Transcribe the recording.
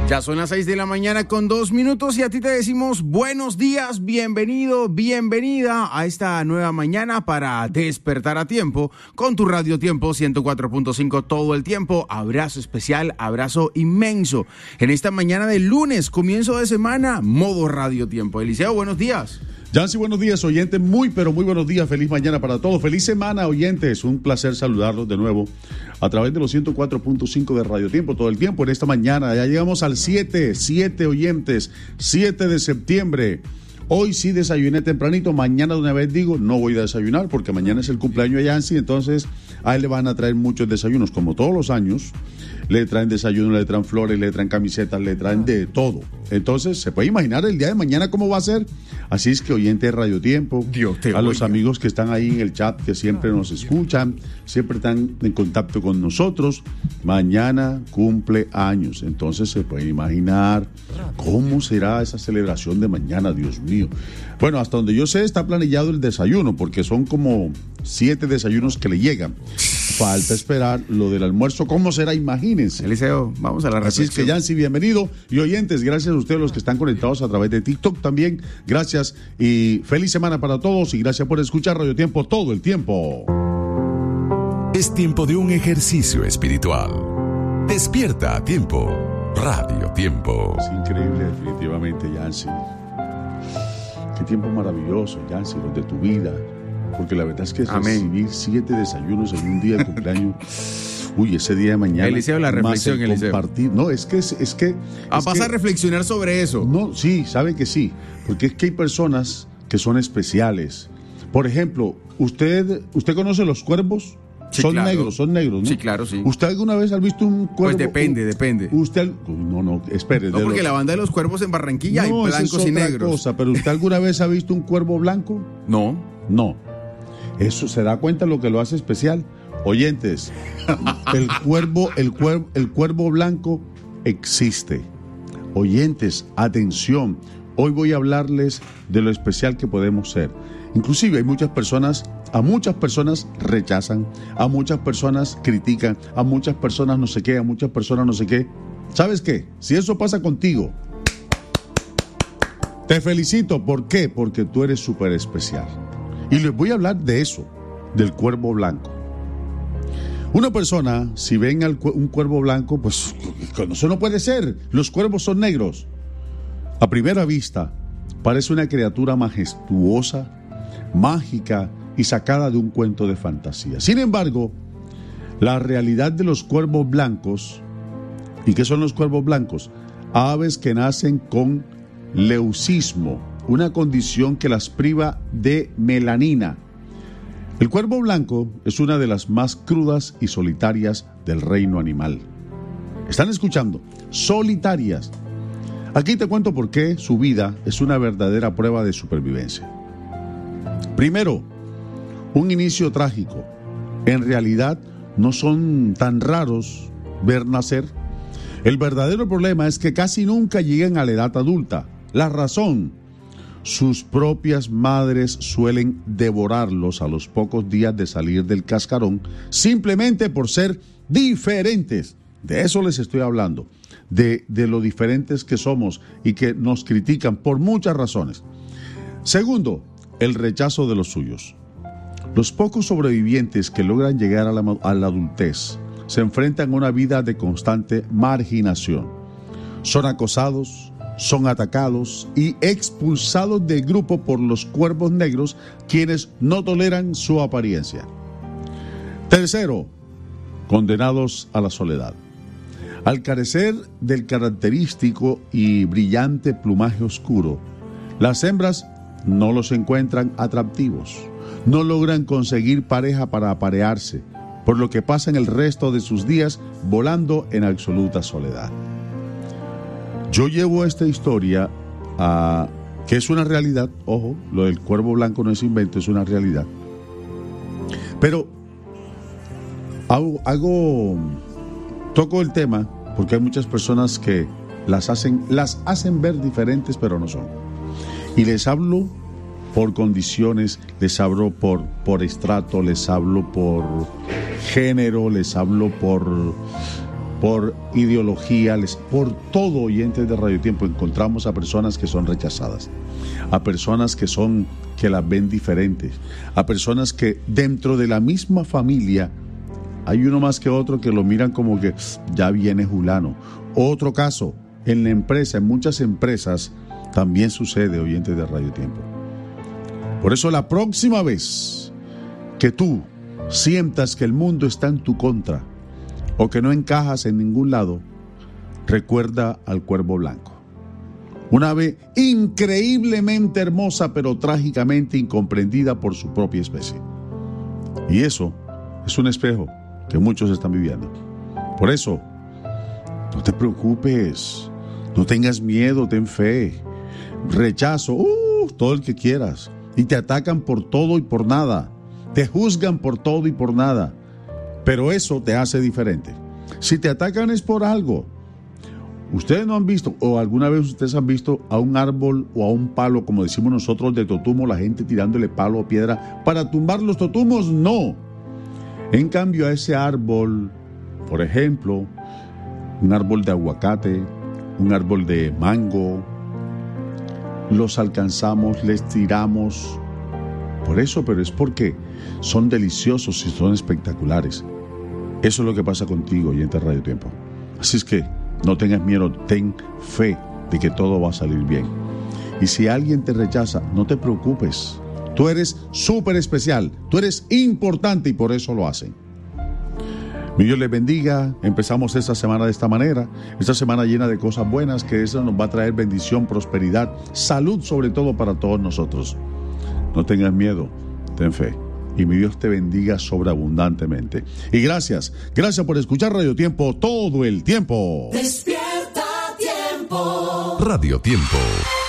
Ya son las 6 de la mañana con 2 minutos y a ti te decimos buenos días, bienvenido, bienvenida a esta nueva mañana para despertar a tiempo con tu Radio Tiempo 104.5 todo el tiempo. Abrazo especial, abrazo inmenso. En esta mañana de lunes, comienzo de semana, modo Radio Tiempo. Eliseo, buenos días. Yancy, buenos días, oyentes, pero muy buenos días, feliz mañana para todos, feliz semana, oyentes, un placer saludarlos de nuevo a través de los 104.5 de Radio Tiempo, todo el tiempo, en esta mañana, ya llegamos al 7 oyentes, 7 de septiembre, hoy sí desayuné tempranito, mañana de una vez digo, no voy a desayunar porque mañana es el cumpleaños de Yancy, entonces a él le van a traer muchos desayunos, como todos los años. Le traen desayuno, le traen flores, le traen camisetas, le traen de todo. Entonces, se puede imaginar el día de mañana cómo va a ser. Así es que, oyente de Radio Tiempo, a los amigos que están ahí en el chat, que siempre nos escuchan, siempre están en contacto con nosotros, mañana cumple años. Entonces, se puede imaginar cómo será esa celebración de mañana, Dios mío. Bueno, hasta donde yo sé, está planillado el desayuno, porque son como 7 desayunos que le llegan. Falta esperar lo del almuerzo. ¿Cómo será? Imagínense. Eliseo, vamos a la reflexión. Así es que, Yancy, bienvenido. Y oyentes, gracias a ustedes los que están conectados a través de TikTok también. Gracias y feliz semana para todos. Y gracias por escuchar Radio Tiempo todo el tiempo. Es tiempo de un ejercicio espiritual. Despierta a tiempo. Radio Tiempo. Es increíble, definitivamente, Yancy. Qué tiempo maravilloso, Yancy, los de tu vida. Porque la verdad es que recibir 7 desayunos en un día de cumpleaños, uy, ese día de mañana. Eliseo, la reflexión, más el Eliseo. Compartir. No, es que. Vas a reflexionar sobre eso. No, sí, sabe que sí. Porque es que hay personas que son especiales. Por ejemplo, ¿usted conoce los cuervos? Sí, son claro. Son negros, ¿no? Sí, claro, sí. ¿Usted alguna vez ha visto un cuervo? Pues depende. Usted, no, espere. No, porque la banda de los cuervos en Barranquilla hay blancos y negros. Cosa, pero ¿usted alguna vez ha visto un cuervo blanco? No. Eso se da cuenta lo que lo hace especial. Oyentes, el cuervo blanco existe. Oyentes, atención. Hoy voy a hablarles de lo especial que podemos ser. Inclusive hay a muchas personas rechazan, a muchas personas critican, a muchas personas no sé qué, a muchas personas no sé qué. ¿Sabes qué? Si eso pasa contigo, te felicito. ¿Por qué? Porque tú eres súper especial. Y les voy a hablar de eso, del cuervo blanco. Una persona, si ven un cuervo blanco, pues eso no puede ser. Los cuervos son negros. A primera vista, parece una criatura majestuosa, mágica y sacada de un cuento de fantasía. Sin embargo, la realidad de los cuervos blancos, ¿y qué son los cuervos blancos? Aves que nacen con leucismo, una condición que las priva de melanina. El cuervo blanco es una de las más crudas y solitarias del reino animal. ¿Están escuchando? Solitarias. Aquí te cuento por qué su vida es una verdadera prueba de supervivencia. Primero, un inicio trágico. En realidad, no son tan raros ver nacer. El verdadero problema es que casi nunca llegan a la edad adulta. La razón: sus propias madres suelen devorarlos a los pocos días de salir del cascarón, simplemente por ser diferentes. De eso les estoy hablando, de lo diferentes que somos y que nos critican por muchas razones. Segundo, el rechazo de los suyos. Los pocos sobrevivientes que logran llegar a la adultez se enfrentan a una vida de constante marginación. Son acosados, son atacados y expulsados del grupo por los cuervos negros, quienes no toleran su apariencia. Tercero, condenados a la soledad. Al carecer del característico y brillante plumaje oscuro, las hembras no los encuentran atractivos, no logran conseguir pareja para aparearse, por lo que pasan el resto de sus días volando en absoluta soledad. Yo llevo esta historia que es una realidad. Ojo, lo del cuervo blanco no es invento, es una realidad. Pero toco el tema porque hay muchas personas que las hacen ver diferentes, pero no son. Y les hablo por condiciones, les hablo por estrato, les hablo por género, les hablo por por ideología, por todo, oyentes de Radio Tiempo, encontramos a personas que son rechazadas, a personas que las ven diferentes, a personas que dentro de la misma familia hay uno más que otro que lo miran como que ya viene Julano. Otro caso, en la empresa, en muchas empresas también sucede, oyentes de Radio Tiempo. Por eso la próxima vez que tú sientas que el mundo está en tu contra o que no encajas en ningún lado, recuerda al cuervo blanco. Una ave increíblemente hermosa, pero trágicamente incomprendida por su propia especie. Y eso es un espejo que muchos están viviendo. Por eso, no te preocupes, no tengas miedo, ten fe. Rechazo, todo el que quieras. Y te atacan por todo y por nada. Te juzgan por todo y por nada. Pero eso te hace diferente. Si te atacan es por algo. Ustedes no han visto, o alguna vez ustedes han visto a un árbol o a un palo, como decimos nosotros de totumo, la gente tirándole palo o piedra para tumbar los totumos. No. En cambio, a ese árbol, por ejemplo, un árbol de aguacate, un árbol de mango, los alcanzamos, les tiramos. Por eso, pero es porque son deliciosos y son espectaculares. Eso es lo que pasa contigo, oyente de Radio Tiempo. Así es que no tengas miedo, ten fe de que todo va a salir bien. Y si alguien te rechaza, no te preocupes. Tú eres súper especial, tú eres importante y por eso lo hacen. Mi Dios les bendiga. Empezamos esta semana de esta manera, esta semana llena de cosas buenas, que eso nos va a traer bendición, prosperidad, salud sobre todo para todos nosotros. No tengas miedo, ten fe. Y mi Dios te bendiga sobreabundantemente. Y gracias por escuchar Radio Tiempo todo el tiempo. Despierta Tiempo. Radio Tiempo.